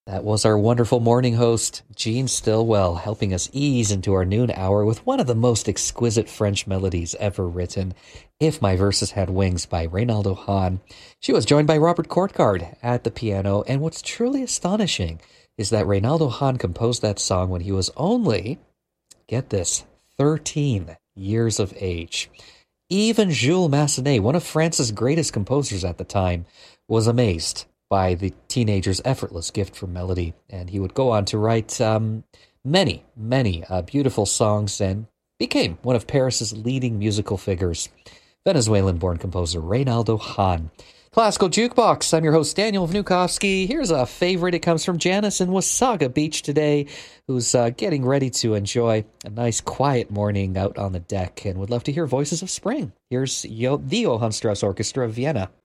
That was our wonderful morning host, Gene Stillwell, helping us ease into our noon hour with one of the most exquisite French melodies ever written, If My Verses Had Wings by Reynaldo Hahn. She was joined by Robert Courtgard at the piano, and what's truly astonishing is that Reynaldo Hahn composed that song when he was only, get this, 13 years of age. Even Jules Massenet, one of France's greatest composers at the time, was amazed by the teenager's effortless gift for melody, and he would go on to write many beautiful songs and became one of Paris's leading musical figures. Venezuelan-born composer Reynaldo Hahn. Classical Jukebox. I'm your host, Daniel Vnukovsky. Here's a favorite. It comes from Janice in Wasaga Beach today, who's getting ready to enjoy a nice, quiet morning out on the deck and would love to hear Voices of Spring. Here's the Johann Strauss Orchestra of Vienna.